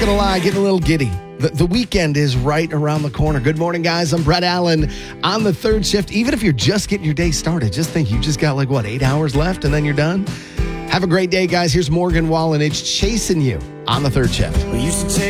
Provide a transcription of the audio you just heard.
going to lie, getting a little giddy. The weekend is right around the corner. Good morning, guys. I'm Brett Allen on the third shift. Even if you're just getting your day started, just think you just got 8 hours left and then you're done. Have a great day, guys. Here's Morgan Wallen. It's Chasing You on the third shift. We used to take